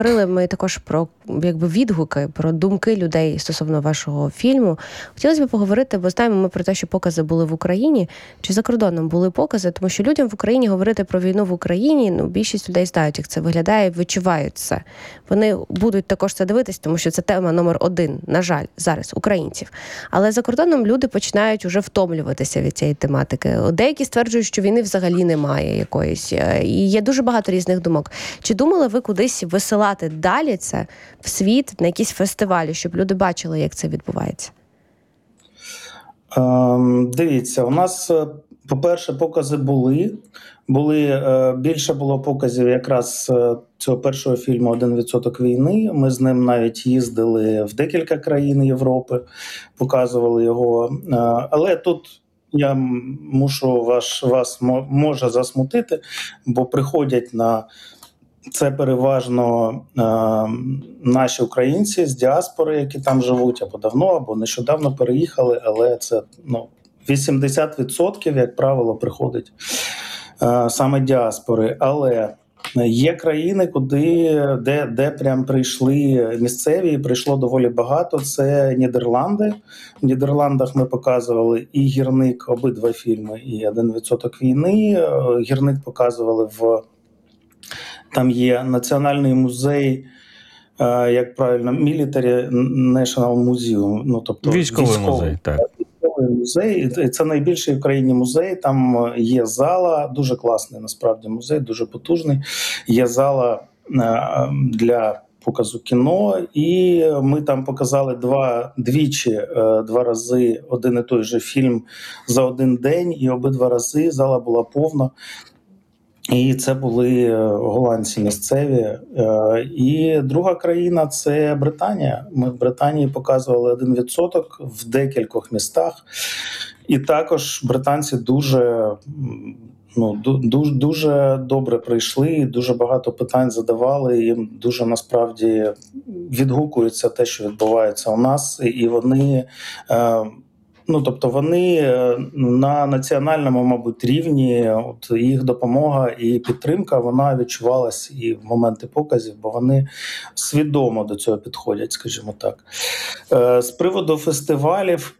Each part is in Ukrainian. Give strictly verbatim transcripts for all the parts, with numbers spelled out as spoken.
Говорили ми також про якби відгуки, про думки людей стосовно вашого фільму. Хотілося б поговорити, бо знаємо ми про те, що покази були в Україні, чи за кордоном були покази, тому що людям в Україні говорити про війну в Україні, ну, більшість людей знають, як це виглядає, відчувають це. Вони будуть також це дивитись, тому що це тема номер один, на жаль, зараз, українців. Але за кордоном люди починають уже втомлюватися від цієї тематики. Деякі стверджують, що війни взагалі немає якоїсь. І є дуже багато різних думок. Чи думали ви кудись висилати далі це в світ, на якісь фестивалі, щоб люди бачили, як це відбувається? Ем, дивіться, у нас, по-перше, покази були. були більше було показів якраз цього першого фільму «Один відсоток війни». Ми з ним навіть їздили в декілька країн Європи, показували його. Але тут я мушу вас, вас може засмутити, бо приходять на це переважно е, наші українці з діаспори, які там живуть або давно, або нещодавно переїхали, але це ну, вісімдесят відсотків, як правило, приходить е, саме діаспори. Але є країни, куди, де, де прям прийшли місцеві, прийшло доволі багато. Це Нідерланди. В Нідерландах ми показували і «Гірник», обидва фільми, і «Один відсоток війни». «Гірник» показували в... Там є Національний музей, як правильно, Military National Museum, ну, тобто військовий, військовий музей, так. Військовий музей. Це найбільший в країні музей, там є зала, дуже класний насправді музей, дуже потужний. Є зала для показу кіно, і ми там показали два, двічі, два рази один і той же фільм за один день, і обидва рази зала була повна. І це були голландці місцеві. І друга країна – це Британія. Ми в Британії показували один відсоток в декількох містах. І також британці дуже, ну, дуже, дуже добре прийшли, дуже багато питань задавали, їм дуже насправді відгукується те, що відбувається у нас. І вони... Ну, тобто вони на національному, мабуть, рівні, от їх допомога і підтримка, вона відчувалась і в моменти показів, бо вони свідомо до цього підходять, скажімо так. З приводу фестивалів,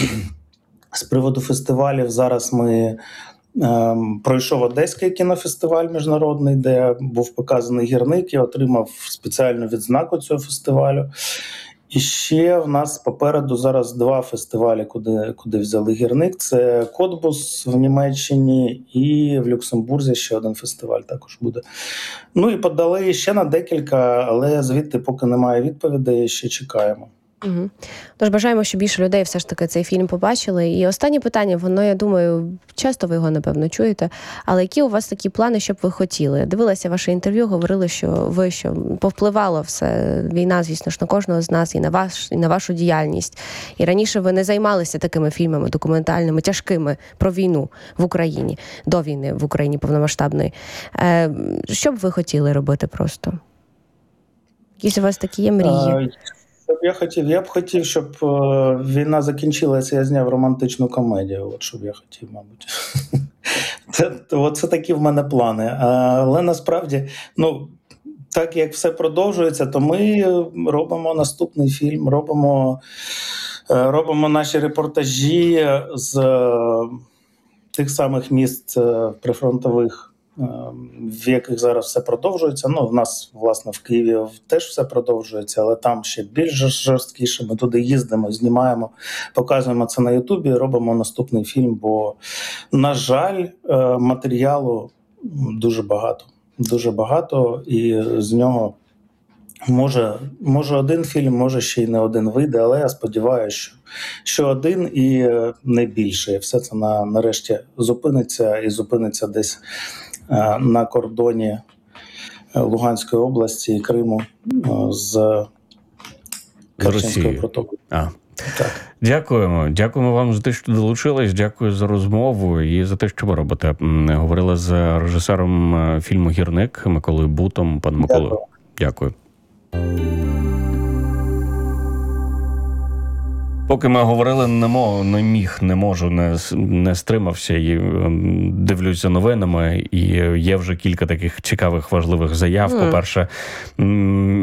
з приводу фестивалів зараз ми пройшов Одеський кінофестиваль міжнародний, де був показаний «Гірник» і отримав спеціальну відзнаку цього фестивалю. І ще в нас попереду зараз два фестивалі, куди, куди взяли «Гірник». Це Котбус в Німеччині і в Люксембурзі ще один фестиваль також буде. Ну і подали ще на декілька, але звідти поки немає відповідей, ще чекаємо. Угу. Тож бажаємо, щоб більше людей все ж таки цей фільм побачили. І останнє питання, воно, я думаю, часто ви його, напевно, чуєте, але які у вас такі плани, щоб ви хотіли? Дивилася ваше інтерв'ю, говорили, що ви, що повпливало все, війна, звісно ж, на кожного з нас, і на ваш, і на вашу діяльність. І раніше ви не займалися такими фільмами документальними, тяжкими про війну в Україні, до війни в Україні повномасштабної. Е, що б ви хотіли робити просто? Якісь у вас такі є мрії? Я хотів, я б хотів, щоб е, війна закінчилася, я зняв романтичну комедію. От що б я хотів, мабуть. Це, от це такі в мене плани. Але насправді, ну, так як все продовжується, то ми робимо наступний фільм, робимо, е, робимо наші репортажі з е, тих самих міст е, прифронтових, в яких зараз все продовжується. Ну, в нас, власне, в Києві теж все продовжується, але там ще більш жорсткіше. Ми туди їздимо, знімаємо, показуємо це на Ютубі, робимо наступний фільм, бо, на жаль, матеріалу дуже багато. Дуже багато, і з нього може, може один фільм, може ще й не один вийде, але я сподіваюся, що, що один і не більше. І все це на, нарешті зупиниться, і зупиниться десь на кордоні Луганської області і Криму з Керченською протокою. А. Дякуємо. Дякуємо вам за те, що долучились. Дякую за розмову і за те, що ви робите. Говорили з режисером фільму «Гірник» Миколою Бутом. Пане Миколою, дякую. Поки ми говорили, не, мо, не міг, не можу, не, не стримався і дивлюся новинами, і є вже кілька таких цікавих, важливих заяв. Mm. По-перше,